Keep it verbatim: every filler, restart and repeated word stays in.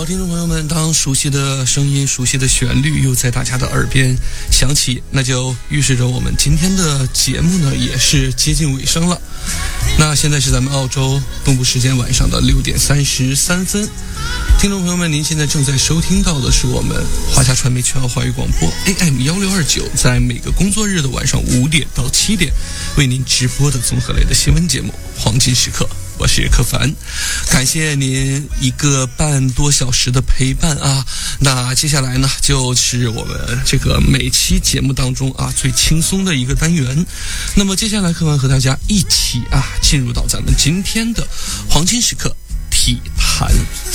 听众朋友们，当熟悉的声音、熟悉的旋律又在大家的耳边响起，那就预示着我们今天的节目呢也是接近尾声了。那现在是咱们澳洲东部时间晚上的六点三十三分。听众朋友们，您现在正在收听到的是我们华夏传媒全澳华语广播 A M 一六二九，在每个工作日的晚上五点到七点为您直播的综合类的新闻节目《黄金时刻》。我是柯凡，感谢您一个半多小时的陪伴啊！那接下来呢，就是我们这个每期节目当中啊最轻松的一个单元。那么接下来，柯凡和大家一起啊进入到咱们今天的黄金时刻体坛